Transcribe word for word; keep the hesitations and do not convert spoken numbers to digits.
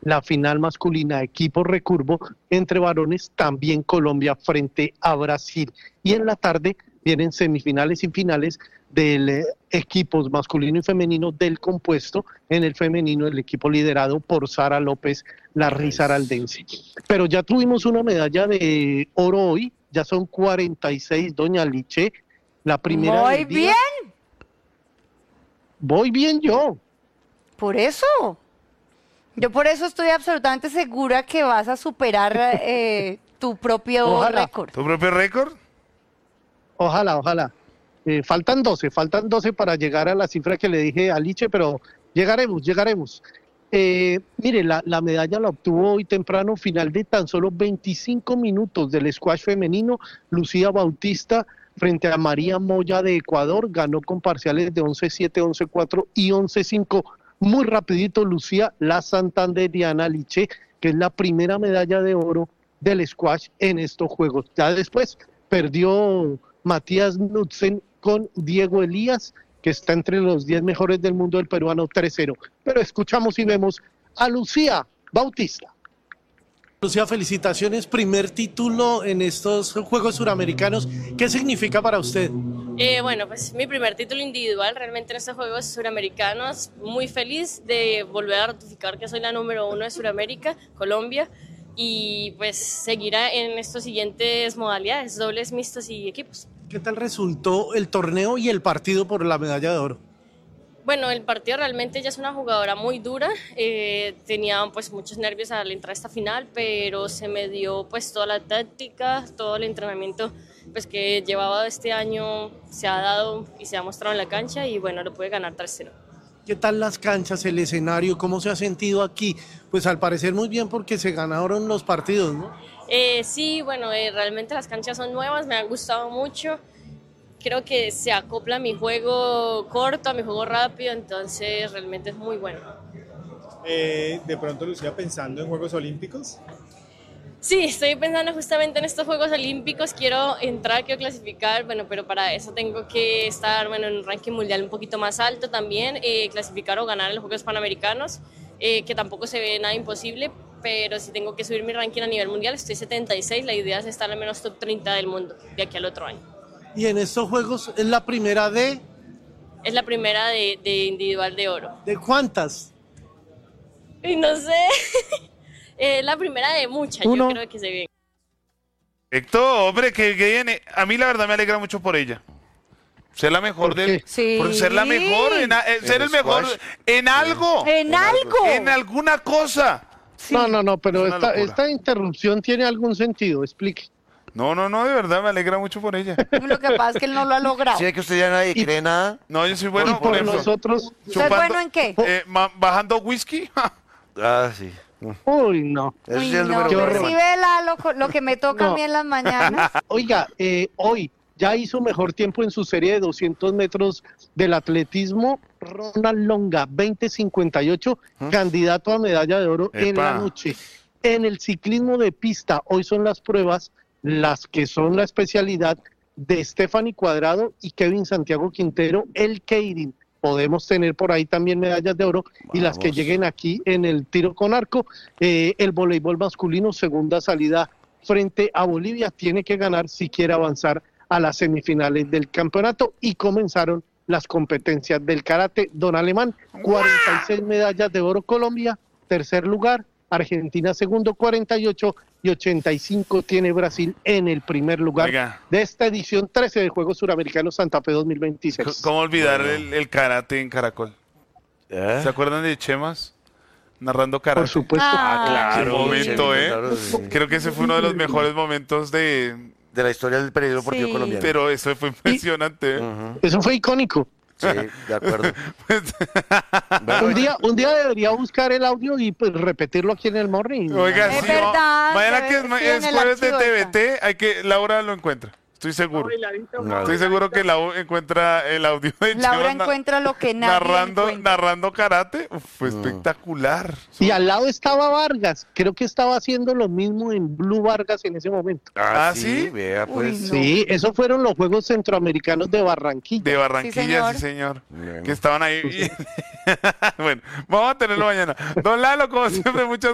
la final masculina equipo recurvo entre varones, también Colombia frente a Brasil. Y en la tarde vienen semifinales y finales del eh, equipos masculino y femenino del compuesto. En el femenino el equipo liderado por Sara López, la risaraldense. Pero ya tuvimos una medalla de oro hoy, ya son cuarenta y seis, doña Liche, la primera Muy del día. bien. Voy bien yo. Por eso. Yo por eso estoy absolutamente segura que vas a superar eh, tu propio Ojalá. récord. ¿Tu propio récord? Ojalá, ojalá. Eh, faltan doce, faltan doce para llegar a la cifra que le dije a Liche, pero llegaremos, llegaremos. Eh, mire, la, la medalla la obtuvo hoy temprano, final de tan solo veinticinco minutos del squash femenino. Lucía Bautista frente a María Moya de Ecuador, ganó con parciales de once siete, once cuatro y once cinco. Muy rapidito, Lucía, la santanderiana Liche, que es la primera medalla de oro del squash en estos Juegos. Ya después perdió Matías Knudsen con Diego Elías, que está entre los diez mejores del mundo, del peruano tres cero. Pero escuchamos y vemos a Lucía Bautista. Lucía, felicitaciones, primer título en estos Juegos Suramericanos. ¿Qué significa para usted? Eh, bueno, pues mi primer título individual realmente en estos Juegos Suramericanos. Muy feliz de volver a ratificar que soy la número uno de Suramérica, Colombia, y pues seguirá en estos siguientes modalidades, dobles, mixtos y equipos. ¿Qué tal resultó el torneo y el partido por la medalla de oro? Bueno, el partido realmente ella es una jugadora muy dura, eh, tenía pues muchos nervios al entrar a esta final, pero se me dio pues toda la táctica, todo el entrenamiento pues que llevaba este año se ha dado y se ha mostrado en la cancha y bueno, lo pude ganar tres cero. ¿Qué tal las canchas, el escenario? ¿Cómo se ha sentido aquí? Pues al parecer muy bien porque se ganaron los partidos, ¿no? Eh, sí, bueno, eh, realmente las canchas son nuevas, me han gustado mucho. Creo que se acopla a mi juego corto, a mi juego rápido, entonces realmente es muy bueno. Eh, de pronto, Lucía, pensando en Juegos Olímpicos. Sí, estoy pensando justamente en estos Juegos Olímpicos, quiero entrar, quiero clasificar, bueno, pero para eso tengo que estar bueno, en un ranking mundial un poquito más alto también, eh, clasificar o ganar en los Juegos Panamericanos, eh, que tampoco se ve nada imposible, pero si tengo que subir mi ranking a nivel mundial, estoy setenta y seis, la idea es estar al menos top treinta del mundo de aquí al otro año. Y en estos Juegos es la primera de... Es la primera de, de individual de oro. ¿De cuántas? Y no sé, es la primera de muchas, Uno. yo creo que se viene. Héctor, hombre, que, que viene. A mí la verdad me alegra mucho por ella. Ser la mejor ¿Por del... qué? Sí. Por ser la mejor, en, a- eh, ser el mejor squash. en algo. En algo. En alguna cosa. No, no, no, pero Es una esta, locura. esta interrupción tiene algún sentido, explique. No, no, no, de verdad me alegra mucho por ella. Lo que pasa es que él no lo ha logrado. Sí, es que usted ya nadie cree nada. No, yo soy Y bueno, por por ejemplo. nosotros, ¿Usted es bueno en qué? eh, ma- bajando whisky. Ah, sí. uy, no. Ese Uy, sí es el no, número pero uno. sí ve la- lo, lo que me toca a No. mí en las mañanas. Oiga, eh, hoy ya hizo mejor tiempo en su serie de doscientos metros del atletismo Ronald Longa, veinte cincuenta y ocho, candidato a medalla de oro en Epa. la noche. En el ciclismo de pista, hoy son las pruebas, las que son la especialidad de Stephanie Cuadrado y Kevin Santiago Quintero, el Keirin. Podemos tener por ahí también medallas de oro y las que Vamos. lleguen aquí en el tiro con arco. Eh, el voleibol masculino, segunda salida frente a Bolivia, tiene que ganar si quiere avanzar a las semifinales del campeonato y comenzaron las competencias del karate. Don Alemán, cuarenta y seis medallas de oro Colombia, tercer lugar, Argentina segundo, cuarenta y ocho y ochenta y cinco tiene Brasil en el primer lugar Oiga. de esta edición trece de Juegos Suramericanos Santa Fe dos mil veintiséis. ¿Cómo olvidar el, el karate en Caracol? ¿Eh? ¿Se acuerdan de Chemas? Narrando karate. Por supuesto. Ah, Qué Claro, momento, sí, ¿eh? claro, sí. Creo que ese fue uno de los mejores momentos de... De la historia del periodismo deportivo Sí. colombiano. Pero eso fue impresionante, ¿eh? Ujú. Eso fue icónico. Sí, de acuerdo. Un día, un día debería buscar el audio y pues, repetirlo aquí en el morning. Oiga, Es sí, verdad, mañana debe- que es, ma- sí, en es el jueves de archivo T V está. T, hay que Laura lo encuentra. Estoy seguro. Estoy seguro que Laura encuentra el audio de Laura Chemas na- encuentra lo que nadie narrando, encuentra. narrando karate. Uf, fue espectacular. Y al lado estaba Vargas. Creo que estaba haciendo lo mismo en Blue Vargas en ese momento. Ah, ¿sí? Vea, pues. Uy, no. Sí, esos fueron los Juegos Centroamericanos de Barranquilla. De Barranquilla, sí, señor. señor. Bien. Que estaban ahí. bueno, vamos a tenerlo mañana. Don Lalo, como siempre, muchas